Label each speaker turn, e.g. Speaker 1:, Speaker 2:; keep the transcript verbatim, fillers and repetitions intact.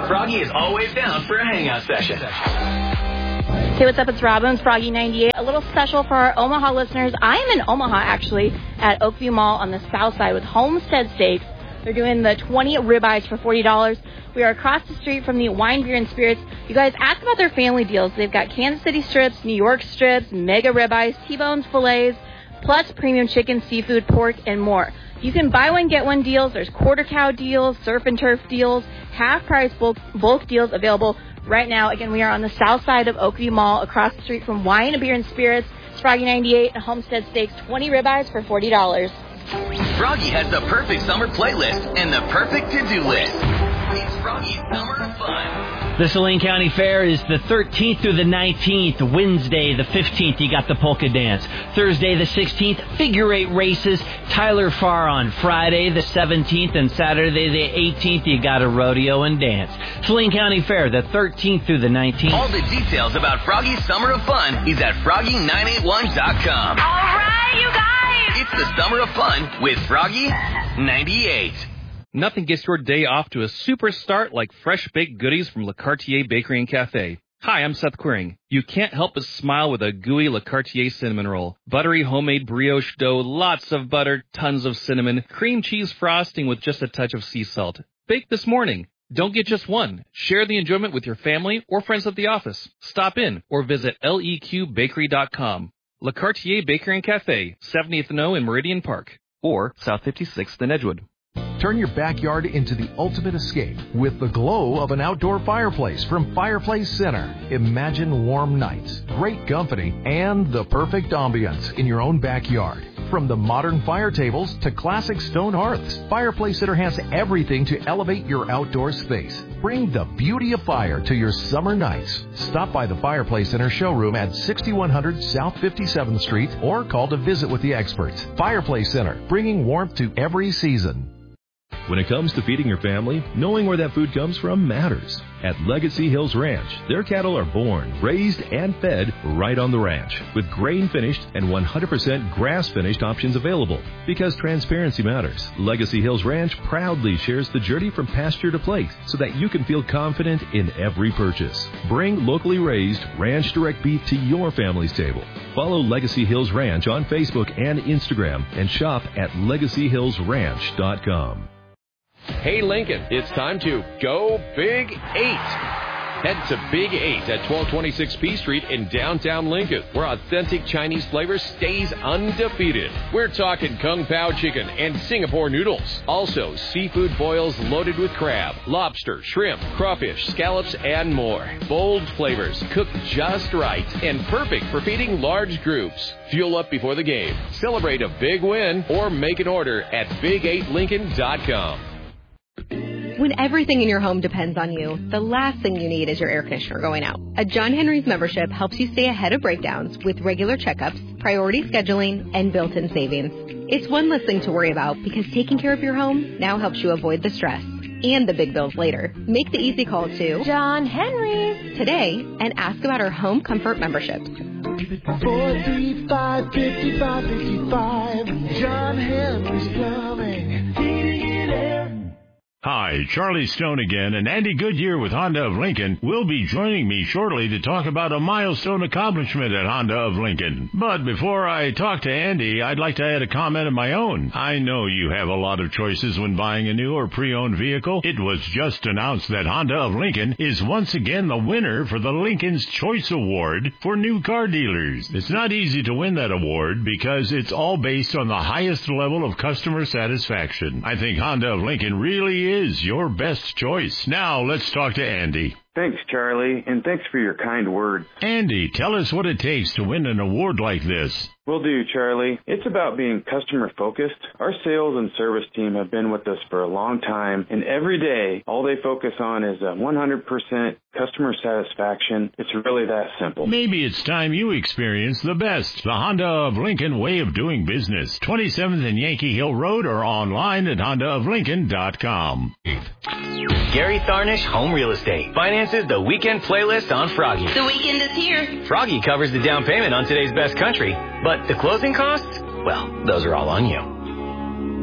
Speaker 1: Froggy is always down for a hangout session.
Speaker 2: Hey, what's up? It's Robin. It's Froggy ninety-eight. A little special for our Omaha listeners. I am in Omaha, actually, at Oakview Mall on the south side with Homestead Steaks. They're doing the twenty ribeyes for forty dollars. We are across the street from the Wine, Beer, and Spirits. You guys, ask about their family deals. They've got Kansas City strips, New York strips, mega ribeyes, T-bones, fillets, plus premium chicken, seafood, pork, and more. You can buy one, get one deals. There's quarter cow deals, surf and turf deals, half price bulk, bulk deals available right now. Again, we are on the south side of Oakview Mall, across the street from Wine, Beer, and Spirits. It's Froggy ninety-eight and Homestead Steaks, twenty ribeyes for forty dollars.
Speaker 1: Froggy has the perfect summer playlist and the perfect to-do list. It's Froggy's Summer of Fun.
Speaker 3: The Saline County Fair is the thirteenth through the nineteenth. Wednesday, the fifteenth, you got the polka dance. Thursday, the sixteenth, figure eight races. Tyler Farr on Friday, the seventeenth, and Saturday, the eighteenth, you got a rodeo and dance. Saline County Fair, the thirteenth through the nineteenth.
Speaker 1: All the details about Froggy's Summer of Fun is at froggy nine eight one dot com.
Speaker 4: All right, you guys!
Speaker 1: It's the Summer of Fun with Froggy ninety-eight.
Speaker 5: Nothing gets your day off to a super start like fresh baked goodies from Le Cartier Bakery and Cafe. Hi, I'm Seth Quiring. You can't help but smile with a gooey Le Cartier cinnamon roll. Buttery homemade brioche dough, lots of butter, tons of cinnamon, cream cheese frosting with just a touch of sea salt. Baked this morning. Don't get just one. Share the enjoyment with your family or friends at the office. Stop in or visit L E Q bakery dot com. Le Cartier Bakery and Cafe, seventieth and O in Meridian Park, or South fifty-sixth in Edgewood.
Speaker 6: Turn your backyard into the ultimate escape with the glow of an outdoor fireplace from Fireplace Center. Imagine warm nights, great company, and the perfect ambiance in your own backyard. From the modern fire tables to classic stone hearths, Fireplace Center has everything to elevate your outdoor space. Bring the beauty of fire to your summer nights. Stop by the Fireplace Center showroom at sixty-one hundred South fifty-seventh Street or call to visit with the experts. Fireplace Center, bringing warmth to every season.
Speaker 7: When it comes to feeding your family, knowing where that food comes from matters. At Legacy Hills Ranch, their cattle are born, raised, and fed right on the ranch, with grain-finished and one hundred percent grass-finished options available. Because transparency matters, Legacy Hills Ranch proudly shares the journey from pasture to plate so that you can feel confident in every purchase. Bring locally raised, ranch-direct beef to your family's table. Follow Legacy Hills Ranch on Facebook and Instagram and shop at legacy hills ranch dot com.
Speaker 8: Hey Lincoln, it's time to go Big Eight. Head to Big Eight at twelve twenty-six P Street in downtown Lincoln, where authentic Chinese flavor stays undefeated. We're talking Kung Pao chicken and Singapore noodles. Also, seafood boils loaded with crab, lobster, shrimp, crawfish, scallops, and more. Bold flavors, cooked just right, and perfect for feeding large groups. Fuel up before the game. Celebrate a big win or make an order at big eight lincoln dot com.
Speaker 9: When everything in your home depends on you, the last thing you need is your air conditioner going out. A John Henry's membership helps you stay ahead of breakdowns with regular checkups, priority scheduling, and built-in savings. It's one less thing to worry about because taking care of your home now helps you avoid the stress and the big bills later. Make the easy call to John Henry's today and ask about our home comfort memberships.
Speaker 10: four three five, five five five five, John Henry's Plumbing, heating and air.
Speaker 11: Hi, Charlie Stone again, and Andy Goodyear with Honda of Lincoln will be joining me shortly to talk about a milestone accomplishment at Honda of Lincoln. But before I talk to Andy, I'd like to add a comment of my own. I know you have a lot of choices when buying a new or pre-owned vehicle. It was just announced that Honda of Lincoln is once again the winner for the Lincoln's Choice Award for new car dealers. It's not easy to win that award because it's all based on the highest level of customer satisfaction. I think Honda of Lincoln really is is your best choice. Now let's talk to Andy.
Speaker 12: Thanks, Charlie, and thanks for your kind words.
Speaker 11: Andy, tell us what it takes to win an award like this.
Speaker 12: Will do, Charlie. It's about being customer-focused. Our sales and service team have been with us for a long time, and every day, all they focus on is a one hundred percent customer satisfaction. It's really that simple.
Speaker 11: Maybe it's time you experience the best, the Honda of Lincoln way of doing business. twenty-seventh and Yankee Hill Road or online at honda of lincoln dot com.
Speaker 1: Gary Tharnish Home Real Estate finances the weekend playlist on Froggy.
Speaker 4: The weekend is here.
Speaker 1: Froggy covers the down payment on today's best country, but the closing costs, well, those are all on you.